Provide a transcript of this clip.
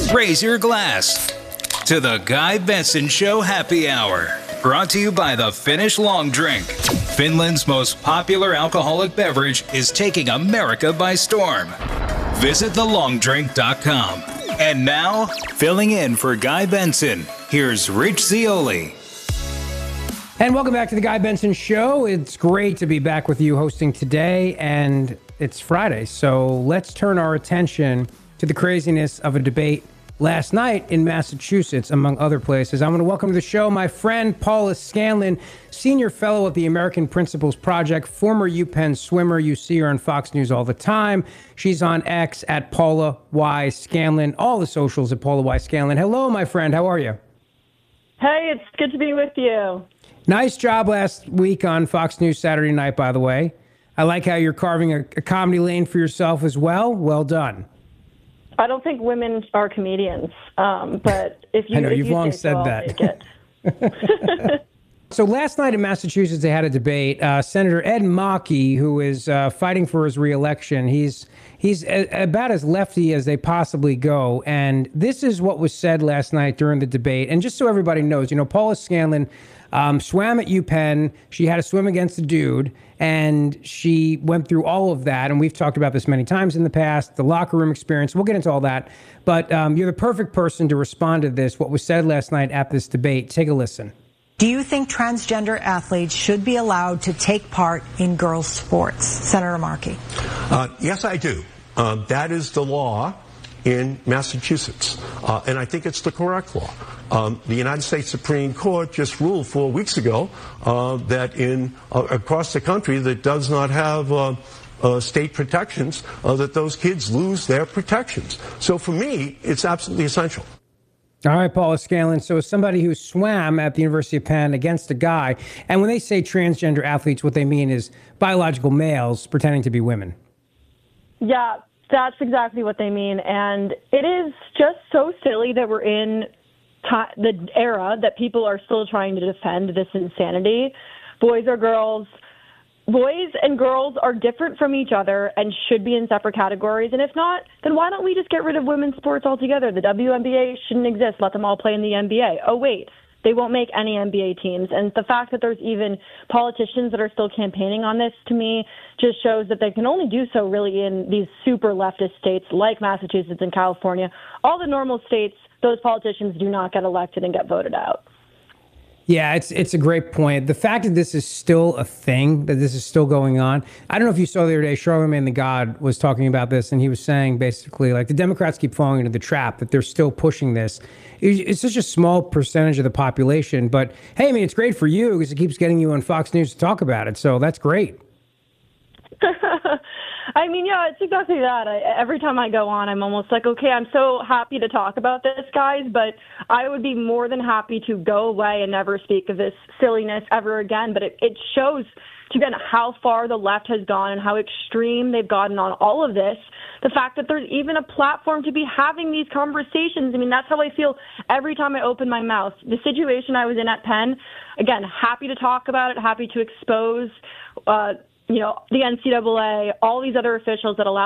Raise your glass to the Guy Benson Show Happy Hour. Brought to you by the Finnish Long Drink. Finland's most popular alcoholic beverage is taking America by storm. Visit thelongdrink.com. And now, filling in for Guy Benson, here's Rich Zeoli. And welcome back to the Guy Benson Show. It's great to be back with you hosting today, and it's Friday. So let's turn our attention to the craziness of a debate last night in Massachusetts, among other places. I want to welcome to the show my friend Paula Scanlon, senior fellow at the American Principles Project, former UPenn swimmer. You see her on Fox News all the time. She's on X at Paula Y. Scanlon, all the socials at Paula Y. Scanlon. Hello, my friend. How are you? Hey, it's good to be with you. Nice job last week on Fox News Saturday night, by the way. I like how you're carving a comedy lane for yourself as well. Well done. I don't think women are comedians, but if you, I know, if you've you long say said so, that. I'll take it. So last night in Massachusetts, they had a debate. Senator Ed Markey, who is fighting for his reelection, he's about as lefty as they possibly go. And this is what was said last night during the debate. And just so everybody knows, you know, Paula Scanlon swam at UPenn. She had to swim against a dude, and she went through all of that. And we've talked about this many times in the past, the locker room experience. We'll get into all that. But you're the perfect person to respond to this, what was said last night at this debate. Take a listen. Do you think transgender athletes should be allowed to take part in girls' sports? Senator Markey. Yes, I do. That is the law in Massachusetts, and I think it's the correct law. The United States Supreme Court just ruled 4 weeks ago that across the country that does not have state protections, that those kids lose their protections. So for me, it's absolutely essential. All right, Paula Scanlon. So as somebody who swam at the University of Penn against a guy, and when they say transgender athletes, what they mean is biological males pretending to be women. Yeah, that's exactly what they mean. And it is just so silly that we're in the era that people are still trying to defend this insanity. Boys are girls. Boys and girls are different from each other and should be in separate categories. And if not, then why don't we just get rid of women's sports altogether? The WNBA shouldn't exist. Let them all play in the NBA. Oh, wait, they won't make any NBA teams. And the fact that there's even politicians that are still campaigning on this, to me, just shows that they can only do so really in these super leftist states like Massachusetts and California. All the normal states, those politicians do not get elected and get voted out. Yeah, it's a great point. The fact that this is still a thing, that this is still going on. I don't know if you saw the other day, Charlamagne the God was talking about this, and he was saying basically, like, the Democrats keep falling into the trap that they're still pushing this. It's such a small percentage of the population, but hey, I mean, it's great for you because it keeps getting you on Fox News to talk about it, so that's great. I mean, yeah, it's exactly that. Every time I go on, I'm almost like, okay, I'm so happy to talk about this, guys, but I would be more than happy to go away and never speak of this silliness ever again. But it shows, again, how far the left has gone and how extreme they've gotten on all of this. The fact that there's even a platform to be having these conversations. I mean, that's how I feel every time I open my mouth. The situation I was in at Penn, again, happy to talk about it, happy to expose the NCAA, all these other officials that allow